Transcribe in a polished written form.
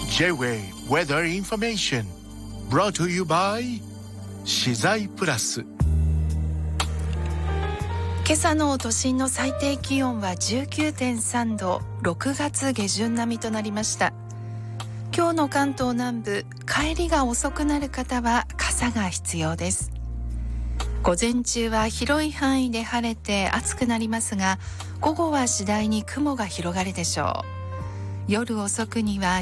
J-Way Weather Information brought to you by 資材プラス。 今朝の都心の最低気温は 19.3 度、6月下旬並みとなりました。今日の関東南部、帰りが遅くなる方は傘が必要です。午前中は広い範囲で晴れて暑くなりますが、午後は次第に雲が広がるでしょう。夜遅くには